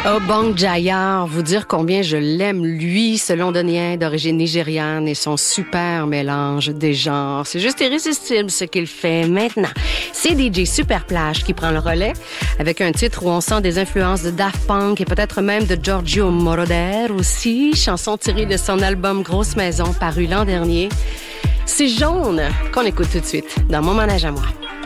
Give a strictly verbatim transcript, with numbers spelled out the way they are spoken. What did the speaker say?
Obong Jayar, vous dire combien je l'aime, lui, ce londonien d'origine nigériane et son super mélange des genres. C'est juste irrésistible ce qu'il fait maintenant. C'est D J Superplage qui prend le relais avec un titre où on sent des influences de Daft Punk et peut-être même de Giorgio Moroder aussi, chanson tirée de son album Grosse Maison paru l'an dernier. C'est Jaune qu'on écoute tout de suite dans Mon Manège à moi.